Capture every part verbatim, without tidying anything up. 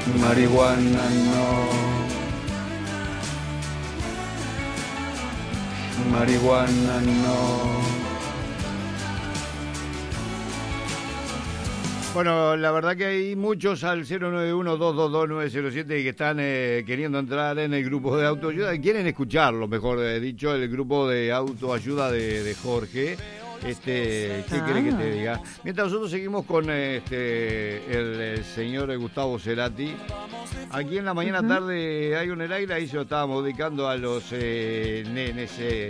Marihuana no. Marihuana no. Bueno, la verdad que hay muchos al cero nueve uno, dos dos dos, nueve cero siete que están eh, queriendo entrar en el grupo de autoayuda, quieren escucharlo, mejor dicho, el grupo de autoayuda de, de Jorge. Este, ¿qué ah. quiere que te diga? Mientras nosotros seguimos con este el, el señor Gustavo Cerati. Aquí en la mañana uh-huh. tarde hay un el aire, ahí se lo estábamos dedicando a los eh, nenes. Eh.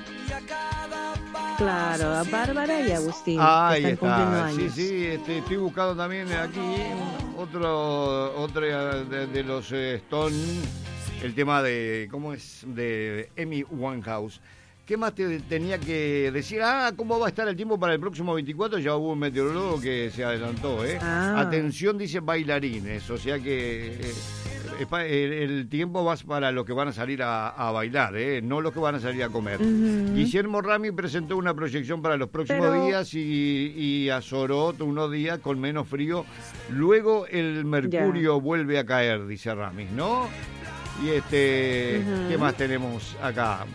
Claro, a Bárbara y a Agustín. Ah, ahí está. Sí, sí, este, estoy buscando también aquí otro, otro de, de los eh, Stone, el tema de, ¿cómo es? De Amy Winehouse. ¿Qué más te tenía que decir? Ah, ¿cómo va a estar el tiempo para el próximo veinticuatro? Ya hubo un meteorólogo que se adelantó, ¿eh? Ah. Atención, dice bailarines, o sea que eh, el, el tiempo va para los que van a salir a, a bailar, ¿eh? No los que van a salir a comer. Uh-huh. Guillermo Rami presentó una proyección para los próximos Pero... días y, y azoró unos días con menos frío. Luego el mercurio yeah. vuelve a caer, dice Rami, ¿no? Y este, uh-huh. ¿qué más tenemos acá?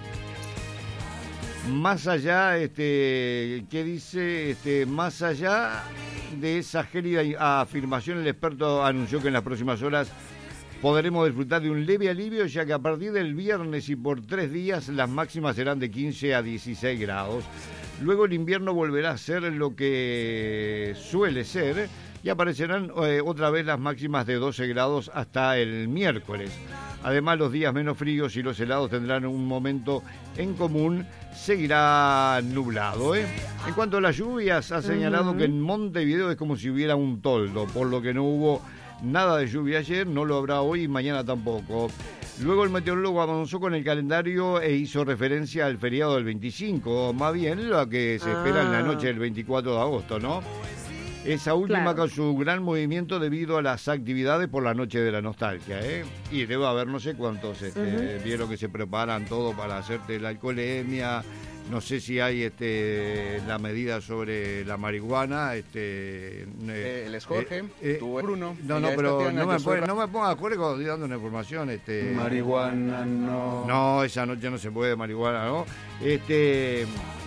Más allá, este, ¿qué dice? Este, más allá de esa gélida afirmación, el experto anunció que en las próximas horas podremos disfrutar de un leve alivio, ya que a partir del viernes y por tres días las máximas serán de quince a dieciséis grados. Luego el invierno volverá a ser lo que suele ser y aparecerán eh, otra vez las máximas de doce grados hasta el miércoles. Además, los días menos fríos y los helados tendrán un momento en común. Seguirá nublado, ¿eh? En cuanto a las lluvias, ha señalado uh-huh. que en Montevideo es como si hubiera un toldo, por lo que no hubo nada de lluvia ayer, no lo habrá hoy y mañana tampoco. Luego el meteorólogo avanzó con el calendario e hizo referencia al feriado del veinticinco, más bien lo que se espera ah. en la noche del veinticuatro de agosto, ¿no? Esa última claro. con su gran movimiento debido a las actividades por la noche de la nostalgia, ¿eh? Y debe haber no sé cuántos este, uh-huh. vieron que se preparan todo para hacerte la alcoholemia. No sé si hay este la medida sobre la marihuana. Este, eh, él es Jorge, eh, eh, tú eres Bruno. No, no, pero no me, puede, no me pongas acuerdo cuando estoy dando una información. Este, marihuana no. No, esa noche no se puede marihuana, ¿no? Este...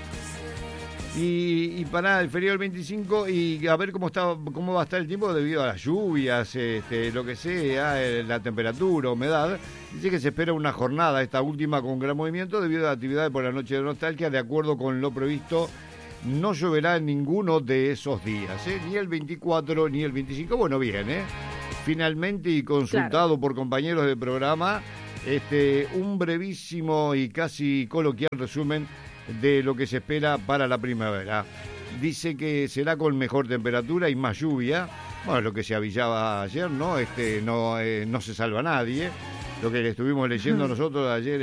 Y, y para el feriado del veinticinco y a ver cómo está cómo va a estar el tiempo debido a las lluvias, este, lo que sea, la temperatura, humedad. Dice que se espera una jornada, esta última con gran movimiento debido a la actividad por la noche de nostalgia. De acuerdo con lo previsto, no lloverá en ninguno de esos días, ¿eh? Ni el veinticuatro ni el veinticinco. Bueno, bien, ¿eh? Finalmente, y consultado claro. por compañeros del programa, este, un brevísimo y casi coloquial resumen de lo que se espera para la primavera. Dice que será con mejor temperatura y más lluvia. Bueno, lo que se avisaba ayer, ¿no? Este no, eh, no se salva nadie. Lo que estuvimos leyendo nosotros ayer